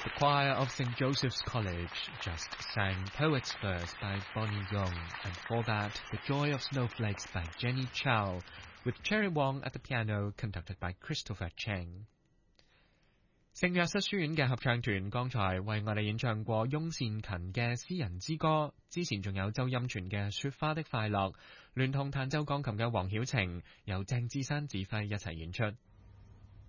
The choir of St. Joseph's College just sang Poet's Verse by Bonnie Young, and for that, The Joy of Snowflakes by Jenny Chow, with Cherry Wong at the piano, conducted by Christopher Cheng. 聖約瑟書院嘅合唱團剛才為我哋演唱過翁善勤嘅詩人之歌，之前仲有周音全嘅雪花的快樂，聯同彈奏鋼琴嘅黃曉晴，由鄭智山指揮一齊演出。